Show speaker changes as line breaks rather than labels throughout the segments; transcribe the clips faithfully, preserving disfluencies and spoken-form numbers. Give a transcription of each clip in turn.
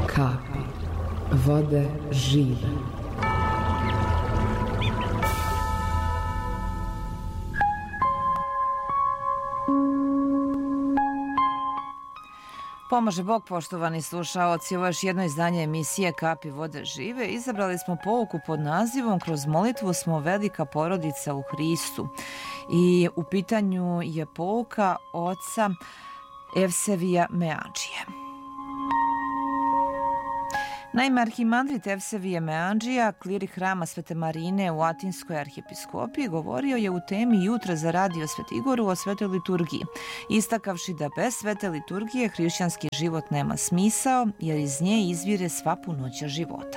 kapi vode žive.
Pomaže Bog, poštovani slušaoci, ovo je još jedno izdanje emisije Kapi vode žive. Izabrali smo pouku pod nazivom Kroz molitvu smo velika porodica u Hristu. I u pitanju je pouka oca Evsevija Meandžije. Naime, arhimandrit Evsevije Meandžija, klirik hrama Svete Marine u Atinskoj arhijepiskopiji, govorio je u temi Jutra za radio Svetigoru o svetoj liturgiji, istakavši da bez svete liturgije hrišćanski život nema smisao, jer iz nje izvire sva punoća života.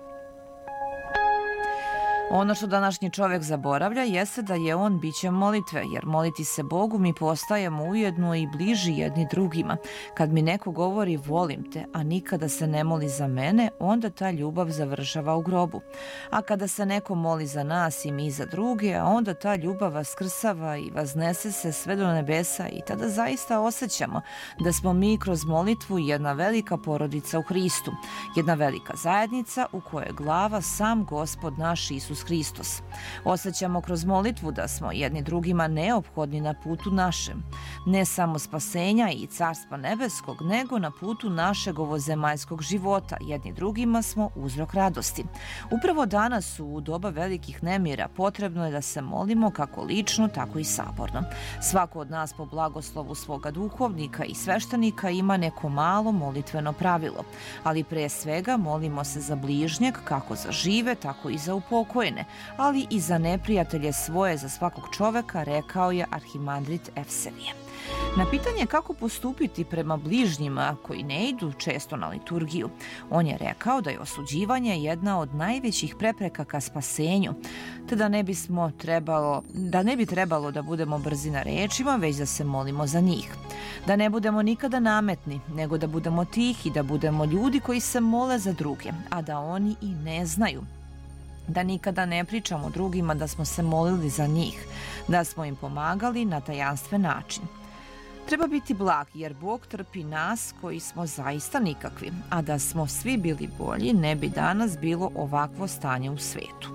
Ono što današnji čovjek zaboravlja jeste da je on biće molitve, jer moliti se Bogu mi postajemo ujedno i bliži jedni drugima. Kad mi neko govori volim te, a nikada se ne moli za mene, onda ta ljubav završava u grobu. A kada se neko moli za nas i mi za druge, a onda ta ljubav vaskrsava i vaznese se sve do nebesa i tada zaista osjećamo da smo mi kroz molitvu jedna velika porodica u Hristu, jedna velika zajednica u kojoj je glava sam Gospod naš Isus Hristos. Osjećamo kroz molitvu da smo jedni drugima neophodni na putu našem, ne samo spasenja i carstva nebeskog, nego na putu našeg ovozemaljskog života. Jedni drugima smo uzrok radosti. Upravo danas u doba velikih nemira potrebno je da se molimo kako lično, tako i saborno. Svako od nas po blagoslovu svoga duhovnika i sveštenika ima neko malo molitveno pravilo, ali pre svega molimo se za bližnjeg, kako za žive, tako i za upokojene, ali i za neprijatelje svoje, za svakog čoveka, rekao je arhimandrit Evsevije. Na pitanje kako postupiti prema bližnjima koji ne idu često na liturgiju, on je rekao da je osuđivanje jedna od najvećih prepreka ka spasenju, te da ne bismo trebalo, da ne bi trebalo da budemo brzi na rečima, već da se molimo za njih. Da ne budemo nikada nametni, nego da budemo tihi, da budemo ljudi koji se mole za druge, a da oni i ne znaju. Da nikada ne pričamo drugima da smo se molili za njih, da smo im pomagali na tajanstven način. Treba biti blag, jer Bog trpi nas koji smo zaista nikakvi, a da smo svi bili bolji, ne bi danas bilo ovakvo stanje u svetu.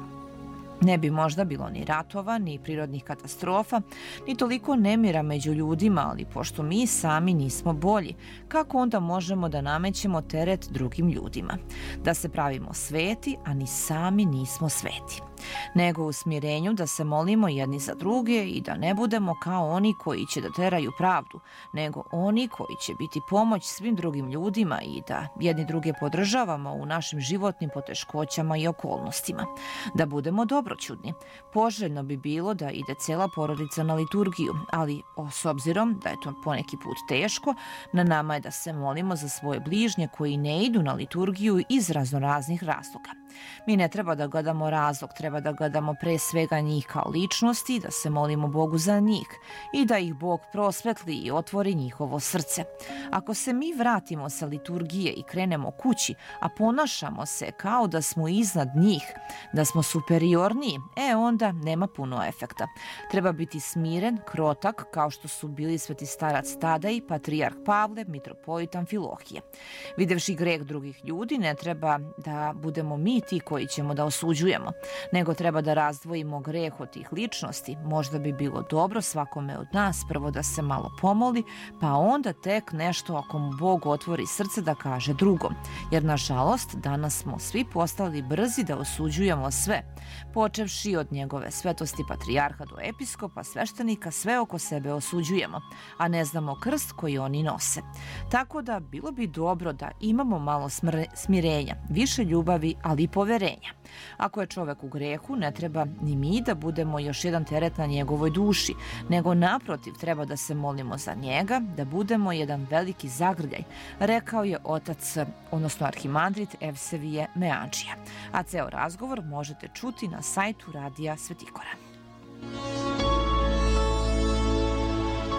Ne bi možda bilo ni ratova, ni prirodnih katastrofa, ni toliko nemira među ljudima, ali pošto mi sami nismo bolji, kako onda možemo da namećemo teret drugim ljudima? Da se pravimo sveti, a ni sami nismo sveti. Nego u smirenju da se molimo jedni za druge i da ne budemo kao oni koji će da teraju pravdu, nego oni koji će biti pomoć svim drugim ljudima i da jedni druge podržavamo u našim životnim poteškoćama i okolnostima. Da budemo dobroćudni. Poželjno bi bilo da ide cela porodica na liturgiju, ali s obzirom da je to poneki put teško, na nama je da se molimo za svoje bližnje koji ne idu na liturgiju iz raznoraznih razloga. Mi ne treba da gledamo razlog, treba da gledamo pre svega njih kao ličnosti, da se molimo Bogu za njih i da ih Bog prosvetli i otvori njihovo srce. Ako se mi vratimo sa liturgije i krenemo kući, a ponašamo se kao da smo iznad njih, da smo superiorniji, e onda nema puno efekta. Treba biti smiren, krotak, kao što su bili sveti starac Tadej, patrijarh Pavle, mitropolit Amfilohije. Videvši greh drugih ljudi, ne treba da budemo mi ti koji ćemo da osuđujemo, nego treba da razdvojimo greh od tih ličnosti. Možda bi bilo dobro svakome od nas prvo da se malo pomoli, pa onda tek nešto ako mu Bog otvori srce da kaže drugom. Jer nažalost danas smo svi postali brzi da osuđujemo sve, počevši od njegove svetosti patrijarha do episkopa, sveštenika, sve oko sebe osuđujemo, a ne znamo krst koji oni nose. Tako da bilo bi dobro da imamo malo smre, smirenja, više ljubavi, ali i poverenja. Ako je čovek u grehu, ne treba ni mi da budemo još jedan teret na njegovoj duši, nego naprotiv treba da se molimo za njega, da budemo jedan veliki zagrljaj, rekao je otac, odnosno arhimandrit Evsevije Meandžija. A ceo razgovor možete čuti na sajtu Radija Svetikora.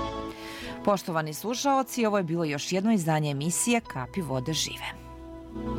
Poštovani slušaoci, ovo je bilo još jedno izdanje emisije Kapi vode žive.